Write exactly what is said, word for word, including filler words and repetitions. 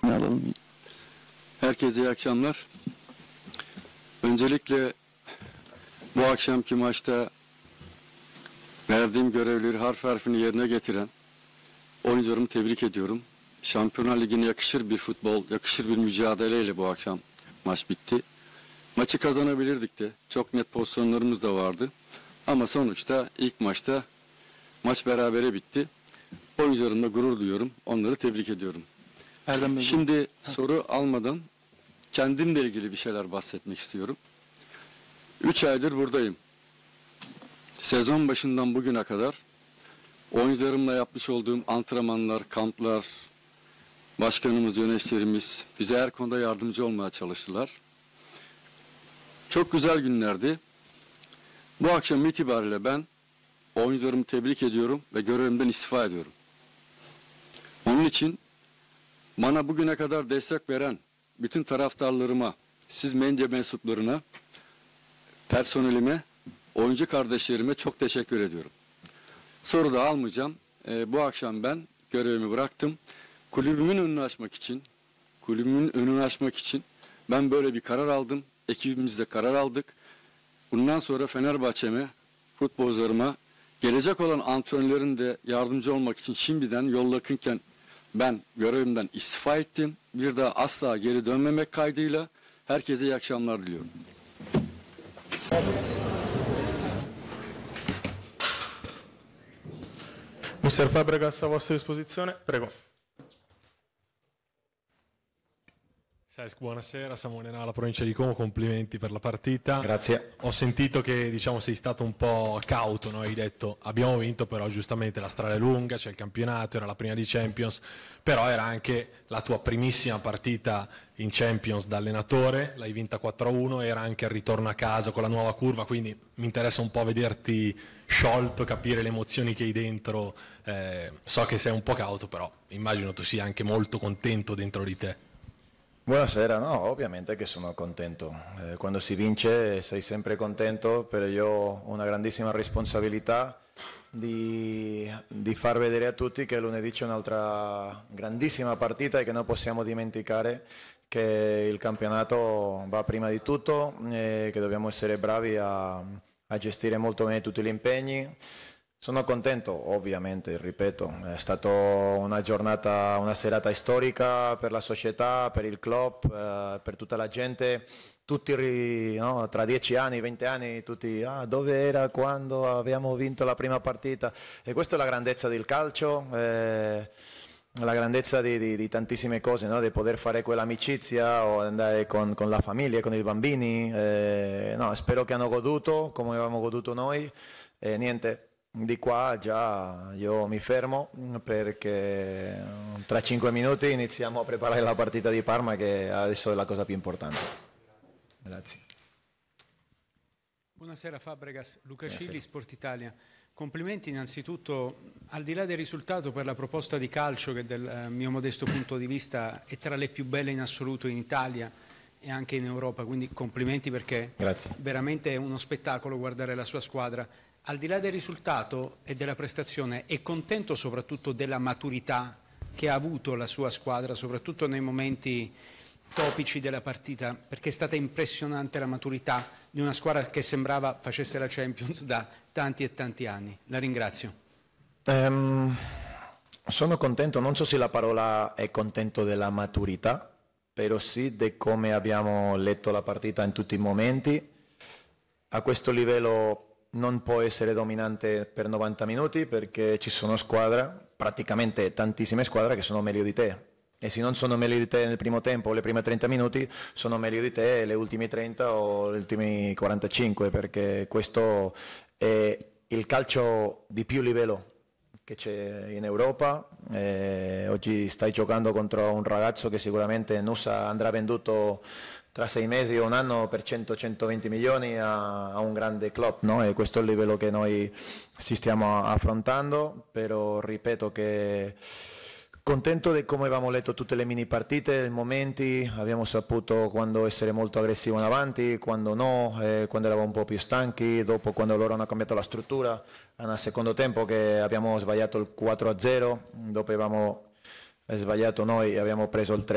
ismini alalım. Herkese iyi akşamlar. Öncelikle bu akşamki maçta verdiğim görevleri harf harfini yerine getiren oyuncularımı tebrik ediyorum. Şampiyonlar Ligi'ne yakışır bir futbol, yakışır bir mücadeleyle bu akşam maç bitti. Maçı kazanabilirdik de. Çok net pozisyonlarımız da vardı. Ama sonuçta ilk maçta maç berabere bitti. Oyuncularımla gurur duyuyorum. Onları tebrik ediyorum. Erdem Bey. Şimdi soru almadan kendimle ilgili bir şeyler bahsetmek istiyorum. Üç aydır buradayım. Sezon başından bugüne kadar oyuncularımla yapmış olduğum antrenmanlar, kamplar, başkanımız, yöneticilerimiz bize her konuda yardımcı olmaya çalıştılar. Çok güzel günlerdi. Bu akşam itibariyle ben oyuncularımı tebrik ediyorum ve görevimden istifa ediyorum. Onun için bana bugüne kadar destek veren bütün taraftarlarıma, siz medya mensuplarına, personelime, oyuncu kardeşlerime çok teşekkür ediyorum. Soru da almayacağım. Ee, bu akşam ben görevimi bıraktım. Kulübümün önünü açmak için, kulübümün önünü açmak için ben böyle bir karar aldım. Ekibimizde karar aldık. Bundan sonra Fenerbahçe'me, futbolcularıma, gelecek olan antrenörlerin de yardımcı olmak için şimdiden yol yakınken ben görevimden istifa ettim. Bir daha asla geri dönmemek kaydıyla herkese iyi akşamlar diliyorum. mister Fabregas, a vostra disposizione, prego. Cesc, buonasera, Samuele Nala, provincia di Como, complimenti per la partita. Grazie. Ho sentito che diciamo, sei stato un po' cauto, no? Hai detto abbiamo vinto, però giustamente la strada è lunga, c'è il campionato, era la prima di Champions, però era anche la tua primissima partita in Champions da allenatore, l'hai vinta quattro a uno, era anche il ritorno a casa con la nuova curva, quindi mi interessa un po' vederti sciolto, capire le emozioni che hai dentro. Eh, so che sei un po' cauto, però immagino tu sia anche molto contento dentro di te. Buonasera, no, ovviamente che sono contento. Eh, quando si vince sei sempre contento, però io ho una grandissima responsabilità di, di far vedere a tutti che lunedì c'è un'altra grandissima partita e che non possiamo dimenticare che il campionato va prima di tutto e che dobbiamo essere bravi a, a gestire molto bene tutti gli impegni. Sono contento, ovviamente, ripeto, è stata una giornata, una serata storica per la società, per il club, eh, per tutta la gente, tutti no, tra dieci anni, venti anni, tutti ah, dove era quando abbiamo vinto la prima partita, e questa è la grandezza del calcio, eh, la grandezza di, di, di tantissime cose, no? Di poter fare quell'amicizia o andare con, con la famiglia, con i bambini, eh, no, spero che hanno goduto come avevamo goduto noi, e niente. Di qua già io mi fermo perché tra cinque minuti iniziamo a preparare la partita di Parma, che adesso è la cosa più importante. Grazie. Buonasera Fabregas, Luca Cilli, Sport Italia. Complimenti innanzitutto, al di là del risultato, per la proposta di calcio che dal mio modesto punto di vista è tra le più belle in assoluto in Italia e anche in Europa, quindi complimenti perché Grazie. Veramente è uno spettacolo guardare la sua squadra. Al di là del risultato e della prestazione, è contento soprattutto della maturità che ha avuto la sua squadra, soprattutto nei momenti topici della partita, perché è stata impressionante la maturità di una squadra che sembrava facesse la Champions da tanti e tanti anni. La ringrazio. Um, sono contento, non so se la parola è contento della maturità, però sì di come abbiamo letto la partita in tutti i momenti. A questo livello non può essere dominante per novanta minuti perché ci sono squadre, praticamente tantissime squadre, che sono meglio di te, e se non sono meglio di te nel primo tempo o le prime trenta minuti, sono meglio di te le ultime trenta o le ultime quarantacinque, perché questo è il calcio di più livello che c'è in Europa. Eh, oggi stai giocando contro un ragazzo che sicuramente Nusa andrà venduto tra sei mesi o un anno per cento centoventi milioni a, a un grande club, no? E questo è il livello che noi ci stiamo affrontando, però ripeto che contento di come abbiamo letto tutte le mini partite, i momenti, abbiamo saputo quando essere molto aggressivo in avanti, quando no, eh, quando eravamo un po' più stanchi, dopo quando loro hanno cambiato la struttura, nel secondo tempo che abbiamo sbagliato il quattro a zero, dopo abbiamo sbagliato noi e abbiamo preso il tre